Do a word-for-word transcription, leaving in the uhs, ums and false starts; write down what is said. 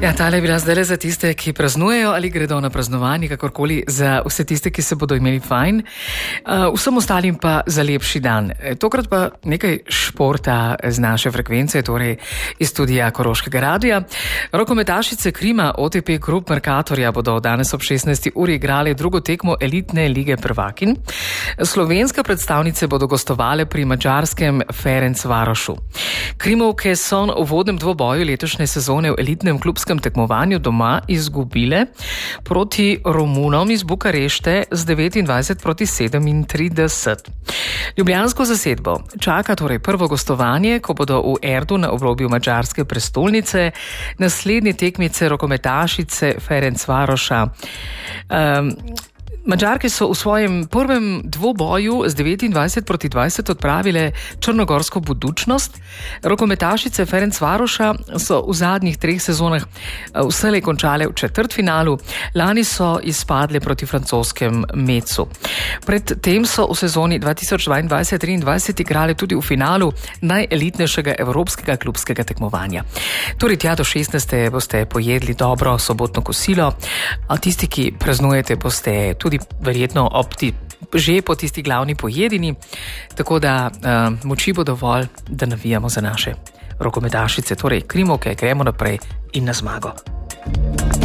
Ja, tale je bila zdaj za tiste, ki praznujejo ali gredo na praznovanje, kakorkoli, za vse tiste, ki se bodo imeli fajn, uh, vsem ostalim pa za lepši dan. Tokrat pa nekaj športa z naše frekvence, torej iz studija Koroškega radia. Rokometašice Krima O T P Group Mercatorja bodo danes ob šestnajsti uri igrali drugo tekmo elitne lige prvakinj. Slovenske predstavnice bodo gostovale pri madžarskem Ferencvarošu. Krimovke so v uvodnem dvoboju letošnje sezone v elitnem klubskem tekmovanju doma izgubile proti Romunom iz Bukarešte z devetindvajset proti sedemintrideset. Ljubljansko zasedbo čaka torej prvo gostovanje, ko bodo v Erdu na obrobju madžarske prestolnice naslednje tekmice rokometašice Ferencvaroša. Um, Madžarke so v svojem prvem dvoboju z devetindvajset proti dvajset odpravile črnogorsko Budućnost. Rokometašice Ferencvaroša so v zadnjih treh sezonah vselej končale v četrtfinalu, lani so izpadle proti francoskem Metzu. Pred tem so v sezoni dva tisoč dvaindvajset triindvajset igrale tudi v finalu najelitnejšega evropskega klubskega tekmovanja. Torej tja do šestnajste boste pojedli dobro sobotno kosilo, a tisti, ki praznujete, boste tudi verjetno ob ti, že po tisti glavni pojedini, tako da uh, moči bo dovolj, da navijamo za naše rokometašice, torej Krimovke, gremo naprej in na zmago.